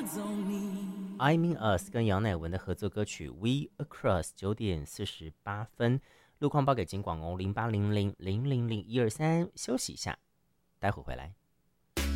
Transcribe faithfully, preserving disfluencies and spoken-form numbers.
I Mean Us 跟杨乃文的合作歌曲 We Across 九点四十八分，路况报给金广哦零八零零零零零一二三，休息一下，待会回来。